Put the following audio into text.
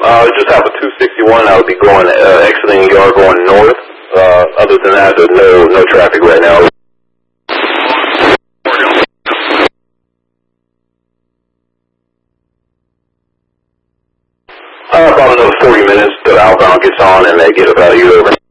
Just have a 261. I would be going, exiting yard going north. Other than that, there's no traffic right now. About another 40 minutes till outbound gets on and they get about you over.